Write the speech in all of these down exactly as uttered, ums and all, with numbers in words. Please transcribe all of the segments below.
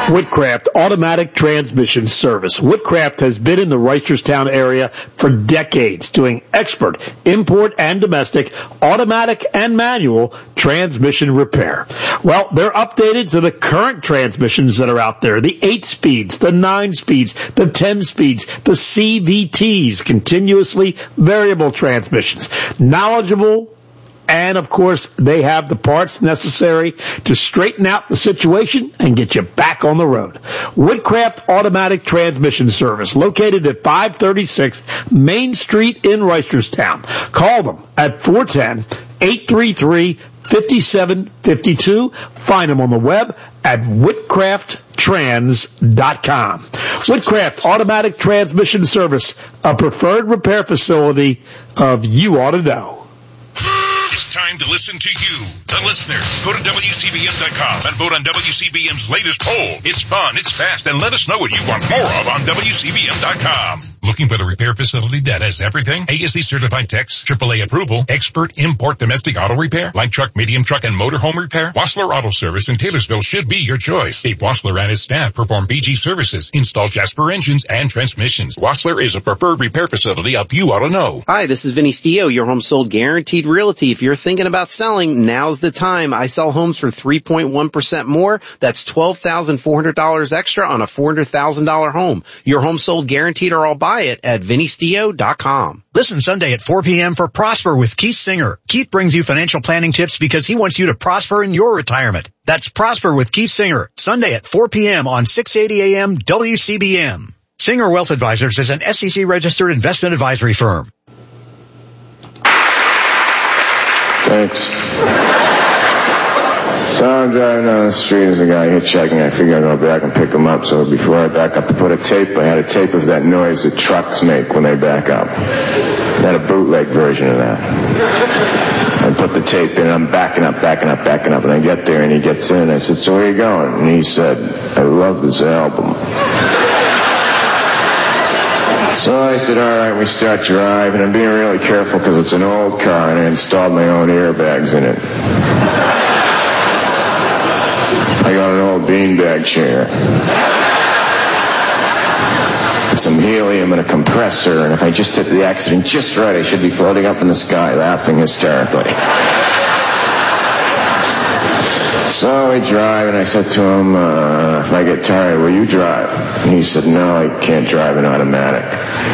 Woodcraft Automatic Transmission Service. Woodcraft has been in the Reisterstown area for decades doing expert import and domestic, automatic and manual transmission repair. Well, they're updated to the current transmissions that are out there, the eight speeds, the nine speeds, the ten speeds, the C V Ts, continuously variable transmissions. Knowledgeable, and, of course, they have the parts necessary to straighten out the situation and get you back on the road. Woodcraft Automatic Transmission Service, located at five thirty-six Main Street in Reisterstown. Call them at four one zero, eight three three, five seven five two. Find them on the web at woodcraft trans dot com. Woodcraft Automatic Transmission Service, a preferred repair facility of You Ought to Know. It's time to listen to you, the listener. Go to W C B M dot com and vote on W C B M's latest poll. It's fun, it's fast, and let us know what you want more of on W C B M dot com. Looking for the repair facility that has everything? A S E certified techs, triple A approval, expert import domestic auto repair, light truck, medium truck, and motorhome repair? Wassler Auto Service in Taylorsville should be your choice. Dave Wassler and his staff perform B G services, install Jasper engines and transmissions. Wassler is a preferred repair facility of You Ought to Know. Hi, this is Vinny Stio, your home sold guaranteed realty. If you're thinking about selling, now's the time. I sell homes for three point one percent more. That's twelve thousand four hundred dollars extra on a four hundred thousand dollars home. Your home sold guaranteed, or I'll buy it at vinny stio dot com. Listen Sunday at four p.m. for Prosper with Keith Singer. Keith brings you financial planning tips because he wants you to prosper in your retirement. That's Prosper with Keith Singer, Sunday at four p.m. on six eighty a.m. W C B M. Singer Wealth Advisors is an S E C registered investment advisory firm. Thanks. So I'm driving down the street, there's a guy hitchhiking. I figure I'll go back and pick him up. So before I back up to put a tape, I had a tape of that noise that trucks make when they back up. I had a bootleg version of that. I put the tape in, I'm backing up, backing up, backing up, and I get there and he gets in. I said, so where are you going? And he said, I love this album. So I said, all right, we start driving. I'm being really careful because it's an old car and I installed my own airbags in it. I got an old beanbag chair. With some helium and a compressor, and if I just hit the accident just right, I should be floating up in the sky laughing hysterically. So I drive, and I said to him, uh, if I get tired, will you drive? And he said, no, I can't drive an automatic.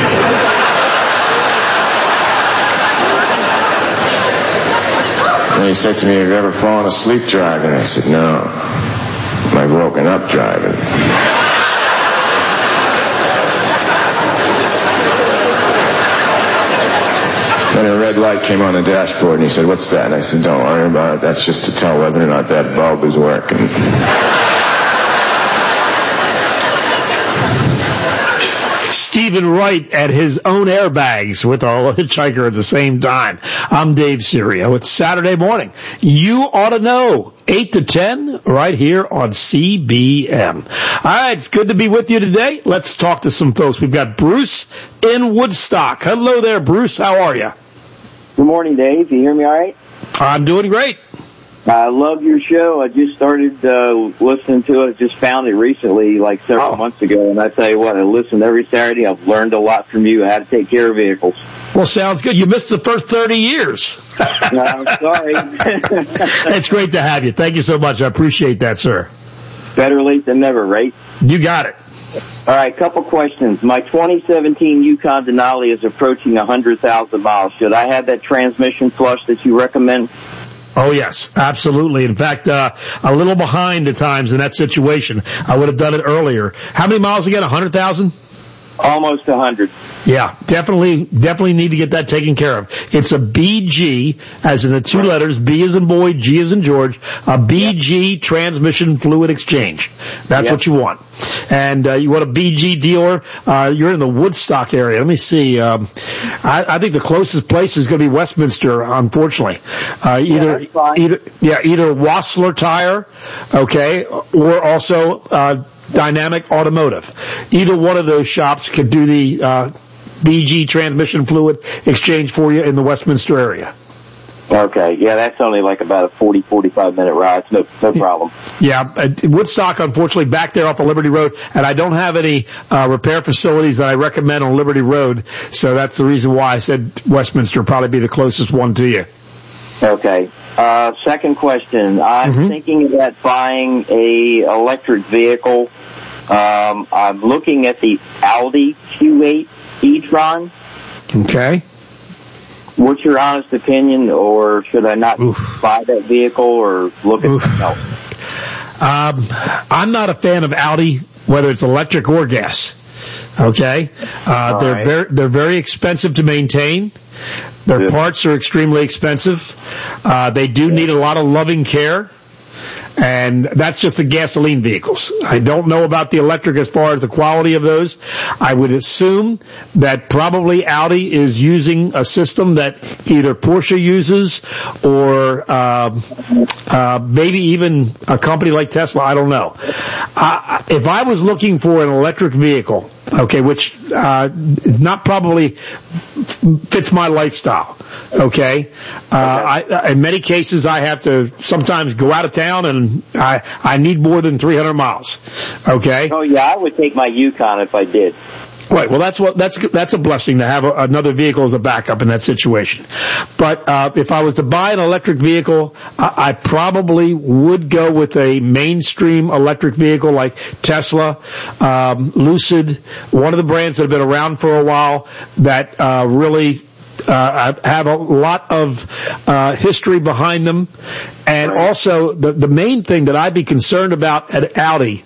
And he said to me, have you ever fallen asleep driving? I said, no. I've woken up driving. Then a red light came on the dashboard, and he said, what's that? And I said, don't worry about it. That's just to tell whether or not that bulb is working. Stephen Wright at his own airbags with our hitchhiker at the same time. I'm Dave Sirio. It's Saturday morning. You Ought to Know, eight to ten, right here on C B M. All right, it's good to be with you today. Let's talk to some folks. We've got Bruce in Woodstock. Hello there, Bruce. How are you? Good morning, Dave. You hear me all right? I'm doing great. I love your show. I just started uh, listening to it. I just found it recently, like several oh. months ago. And I tell you what, I listen every Saturday. I've learned a lot from you how to take care of vehicles. Well, sounds good. You missed the first thirty years. No, I'm sorry. It's great to have you. Thank you so much. I appreciate that, sir. Better late than never, right? You got it. All right, couple questions. My twenty seventeen Yukon Denali is approaching one hundred thousand miles. Should I have that transmission flush that you recommend? Oh, yes, absolutely. In fact, uh, a little behind at times in that situation. I would have done it earlier. How many miles again? one hundred thousand? Almost one hundred. Yeah, definitely, definitely need to get that taken care of. It's a B G, as in the two letters, B as in boy, G as in George, a B G yep. transmission fluid exchange. That's yep. what you want. And uh, you want a B G dealer, uh, you're in the Woodstock area. Let me see. Um, I, I think the closest place is going to be Westminster, unfortunately. Uh, either, yeah, either, yeah, either Wassler Tire, okay, or also, uh, Dynamic Automotive. Either one of those shops could do the uh, B G transmission fluid exchange for you in the Westminster area. Okay, yeah, that's only like about a forty, forty-five minute ride. No, no problem. Yeah, uh, Woodstock, unfortunately, back there off of Liberty Road, and I don't have any uh, repair facilities that I recommend on Liberty Road, so that's the reason why I said Westminster would probably be the closest one to you. Okay. Uh, second question. I'm mm-hmm. thinking about buying a electric vehicle. Um, I'm looking at the Audi Q eight e-tron. Okay. What's your honest opinion, or should I not Oof. buy that vehicle or look at something else? Um, I'm not a fan of Audi, whether it's electric or gas. Okay, uh, they're right. very they're very expensive to maintain. Their Good. parts are extremely expensive. Uh, they do need a lot of loving care. And that's just the gasoline vehicles. I don't know about the electric as far as the quality of those. I would assume that probably Audi is using a system that either Porsche uses or uh, uh, maybe even a company like Tesla. I don't know. Uh, if I was looking for an electric vehicle, okay, which uh not probably fits my lifestyle, okay? Uh I, in many cases, I have to sometimes go out of town, and I I need more than three hundred miles, okay? Oh, yeah, I would take my Yukon if I did. Right. Well, that's what that's that's a blessing to have a, another vehicle as a backup in that situation. But uh if I was to buy an electric vehicle, I, I probably would go with a mainstream electric vehicle like Tesla, um, Lucid, one of the brands that have been around for a while that uh really uh have a lot of uh history behind them. And right. also, the the main thing that I'd be concerned about at Audi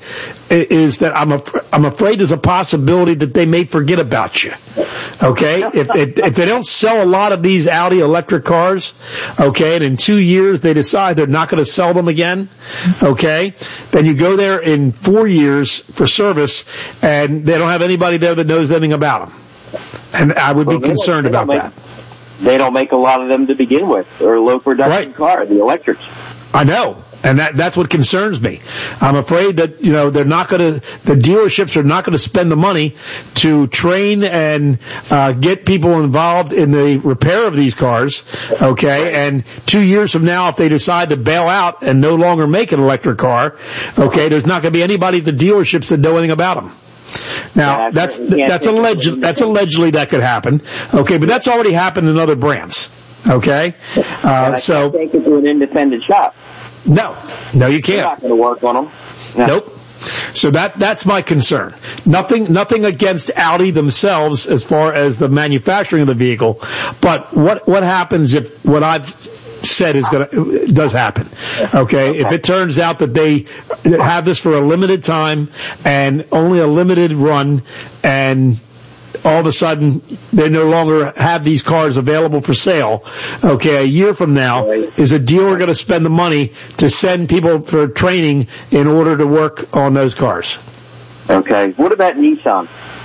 is that I'm af- I'm afraid there's a possibility that they may forget about you. Okay, if, if if they don't sell a lot of these Audi electric cars, okay, and in two years they decide they're not going to sell them again, okay, then you go there in four years for service, and they don't have anybody there that knows anything about them, and I would well, be concerned about make- that. They don't make a lot of them to begin with, or low production right. car, the electrics. I know, and that that's what concerns me. I'm afraid that, you know, they're not going to, the dealerships are not going to spend the money to train and uh get people involved in the repair of these cars, okay? And two years from now, if they decide to bail out and no longer make an electric car, okay, there's not going to be anybody at the dealerships that know anything about them. Now, yeah, that's that's alleged, that's allegedly that could happen, okay, but that's already happened in other brands, okay? Uh, so take it to an independent shop. No, no, you can't. You're not going to work on them. No. Nope. So that that's my concern. Nothing nothing against Audi themselves as far as the manufacturing of the vehicle, but what what happens if what I've said is going to does happen? Okay? okay, if it turns out that they have this for a limited time and only a limited run, and all of a sudden they no longer have these cars available for sale, okay, a year from now, is a dealer going to spend the money to send people for training in order to work on those cars? Okay. What about Nissan?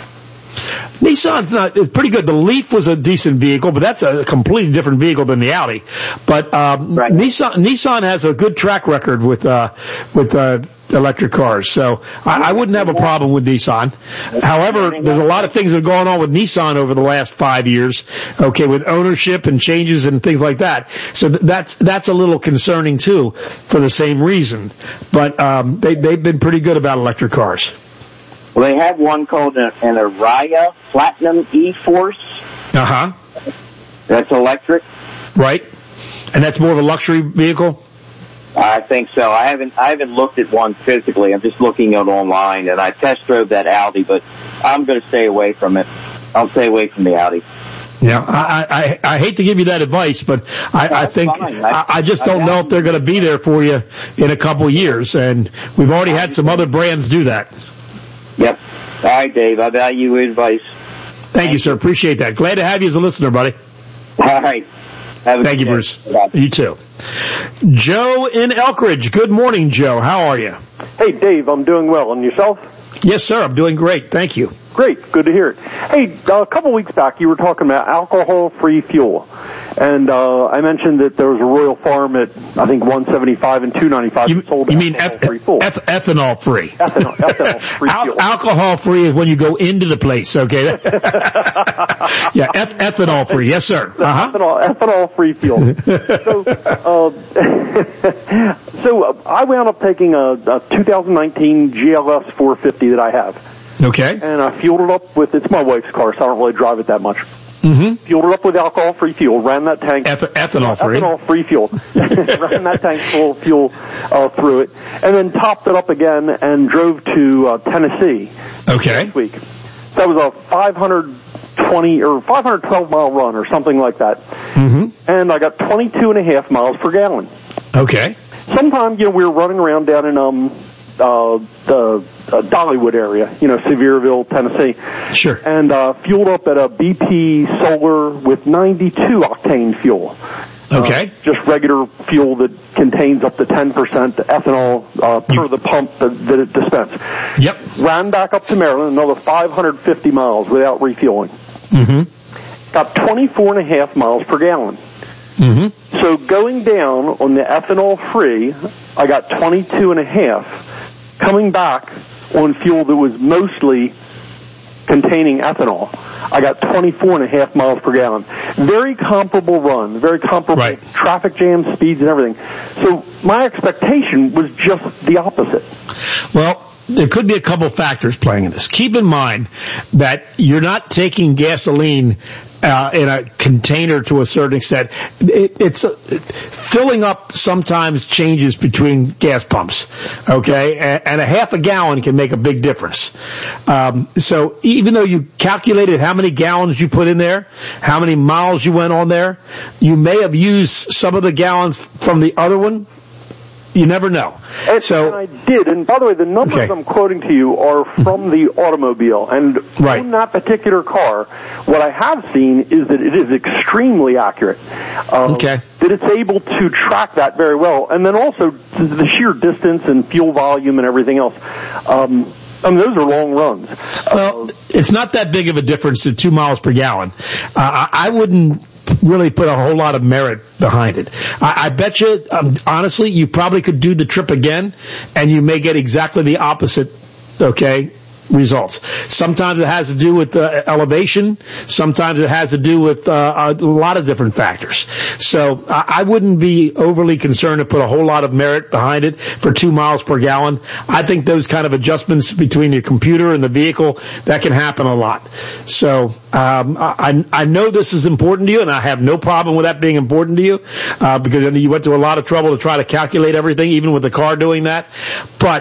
Nissan's not, it's pretty good. The Leaf was a decent vehicle, but that's a completely different vehicle than the Audi. But, um, right. Nissan, Nissan has a good track record with, uh, with, uh, electric cars. So I, I wouldn't have a problem with Nissan. However, there's a lot of things that have gone on with Nissan over the last five years, okay, with ownership and changes and things like that. So th- that's, that's a little concerning too for the same reason. But, um, they, they've been pretty good about electric cars. Well, they have one called an, an Ariya Platinum E-Force. Uh-huh. That's electric. Right. And that's more of a luxury vehicle? I think so. I haven't I haven't looked at one physically. I'm just looking at it online, and I test drove that Audi, but I'm going to stay away from it. I'll stay away from the Audi. Yeah, I, I, I hate to give you that advice, but I, I think, I, I just don't know if they're going to be there for you in a couple of years, and we've already had some other brands do that. Yep. All right, Dave. I value your advice. Thank, Thank you, sir. You. Appreciate that. Glad to have you as a listener, buddy. All right. Have a Thank you, day. Bruce. Bye. You too. Joe in Elkridge. Good morning, Joe. How are you? Hey, Dave. I'm doing well. And yourself? Yes, sir. I'm doing great. Thank you. Great. Good to hear it. Hey, uh, a couple weeks back, you were talking about alcohol-free fuel. And uh, I mentioned that there was a Royal Farm at, I think, one seventy-five and two ninety-five. You, sold you mean alcohol-free eth- fuel. eth- ethanol-free? Ethanol, ethanol-free Al- fuel. Alcohol-free is when you go into the place, okay? yeah, eth- ethanol-free. Yes, sir. Uh-huh. Ethanol, ethanol-free fuel. so, uh, so uh, I wound up taking a, a two thousand nineteen G L S four fifty that I have. Okay. And I fueled it up with, it's my wife's car, so I don't really drive it that much. Mm-hmm. Fueled it up with alcohol-free fuel, ran that tank. Eth- ethanol-free. Ethanol-free fuel. Ran that tank full of fuel uh, through it, and then topped it up again and drove to uh, Tennessee. Okay. This week. So that was a five hundred twenty or five hundred twelve mile run or something like that. Mm-hmm. And I got twenty-two and a half miles per gallon. Okay. Sometime, you know, we were running around down in um uh the uh, Dollywood area, you know, Sevierville, Tennessee. Sure. And uh fueled up at a B P Solar with ninety-two octane fuel. Okay. Uh, just regular fuel that contains up to ten percent ethanol uh, per You, the pump that, that it dispenses. Yep. Ran back up to Maryland, another five hundred fifty miles without refueling. Mm-hmm. Got twenty-four and a half miles per gallon. Mm-hmm. So going down on the ethanol free, I got twenty-two and a half. Coming back on fuel that was mostly containing ethanol, I got twenty-four and a half miles per gallon. Very comparable run, very comparable right. traffic jam speeds and everything. So my expectation was just the opposite. Well, there could be a couple factors playing in this. Keep in mind that you're not taking gasoline uh, in a container to a certain extent. It, it's uh, filling up sometimes changes between gas pumps, okay? And, and a half a gallon can make a big difference. Um, so even though you calculated how many gallons you put in there, how many miles you went on there, you may have used some of the gallons from the other one. You never know. And, so, and I did. And by the way, the numbers okay. I'm quoting to you are from the automobile. And right. on that particular car, what I have seen is that it is extremely accurate. Um, okay. That it's able to track that very well. And then also the sheer distance and fuel volume and everything else. Um, I mean, those are long runs. Well, uh, it's not that big of a difference at two miles per gallon. Uh, I, I wouldn't really put a whole lot of merit behind it. I, I bet you, um, honestly, you probably could do the trip again, and you may get exactly the opposite, okay, results. Sometimes it has to do with uh, elevation. Sometimes it has to do with uh, a lot of different factors. So I, I wouldn't be overly concerned to put a whole lot of merit behind it for two miles per gallon. I think those kind of adjustments between your computer and the vehicle, that can happen a lot. So um, I, I know this is important to you, and I have no problem with that being important to you uh, because you went to a lot of trouble to try to calculate everything, even with the car doing that. But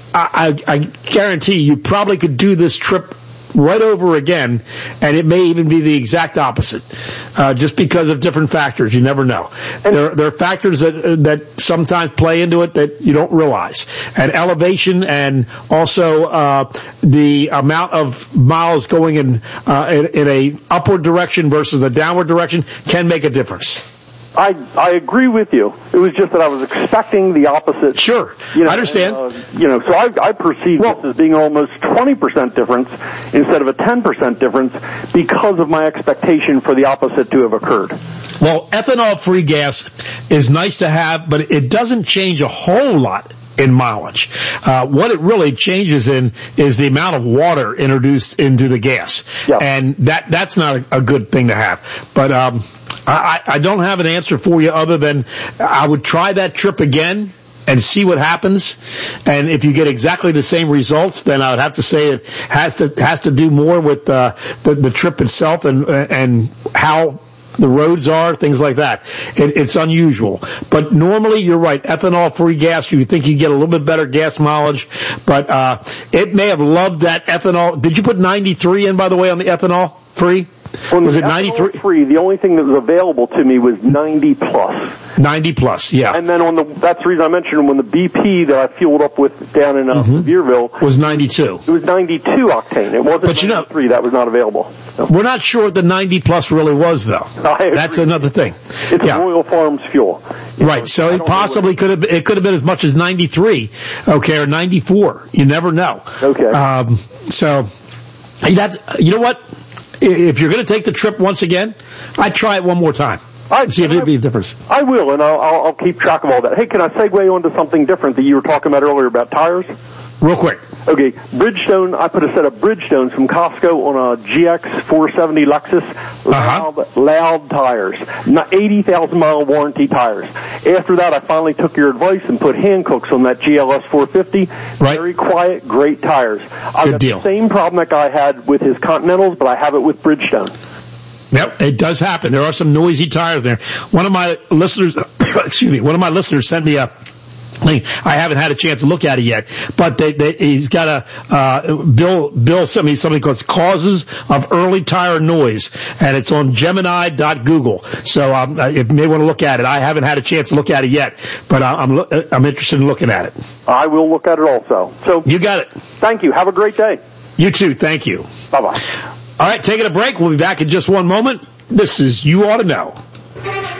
I, I, I guarantee you probably could do this trip right over again, and it may even be the exact opposite, uh, just because of different factors. You never know. There, there are factors that that sometimes play into it that you don't realize, and elevation, and also uh, the amount of miles going in, uh, in in a upward direction versus a downward direction can make a difference. I I agree with you. It was just that I was expecting the opposite. Sure, you know, I understand. And, uh, you know, so I I perceive well, this as being almost twenty percent difference instead of a ten percent difference because of my expectation for the opposite to have occurred. Well, ethanol-free gas is nice to have, but it doesn't change a whole lot in mileage. Uh, what it really changes in is the amount of water introduced into the gas. Yeah. And that, that's not a, a good thing to have. But, um, I, I don't have an answer for you other than I would try that trip again and see what happens. And if you get exactly the same results, then I would have to say it has to, has to do more with, uh, the, the trip itself and, and how the roads are, things like that. It, it's unusual. But normally, you're right, ethanol-free gas, you think you get a little bit better gas mileage, but uh it may have loved that ethanol. Did you put ninety-three in, by the way, on the ethanol-free? On Was the it ninety-three? Free, the only thing that was available to me was ninety plus. ninety plus, yeah. And then on the, that's the reason I mentioned when the B P that I fueled up with down in uh, mm-hmm. Sevierville was ninety-two. It was ninety-two octane. It wasn't but you ninety-three. Know, that was not available. So. We're not sure what the ninety plus really was, though. That's another thing. It's yeah. Royal Farms fuel. You right. Know, so it possibly could have, it could have been as much as ninety-three, okay, or ninety-four. You never know. Okay. Um, so, Hey, that's, you know what? If you're going to take the trip once again, I'd try it one more time. I, see if there'd be a difference. I will, and I'll, I'll, I'll keep track of all that. Hey, can I segue onto something different that you were talking about earlier about tires? Real quick. Okay, Bridgestone, I put a set of Bridgestones from Costco on a G X four seventy Lexus, loud, uh-huh. loud tires, eighty thousand mile warranty tires. After that, I finally took your advice and put Hancooks on that G L S four fifty. Right. Very quiet, great tires. I've Good got deal. the same problem that guy had with his Continentals, but I have it with Bridgestone. Yep, it does happen. There are some noisy tires there. One of my listeners, excuse me, one of my listeners sent me a link. I haven't had a chance to look at it yet, but they, they, he's got a, uh, Bill, Bill sent me something called Causes of Early Tire Noise, and it's on Gemini dot Google. So, um, you may want to look at it. I haven't had a chance to look at it yet, but I'm, I'm interested in looking at it. I will look at it also. So. You got it. Thank you. Have a great day. You too. Thank you. Bye-bye. All right, taking a break. We'll be back in just one moment. This is You Ought to Know.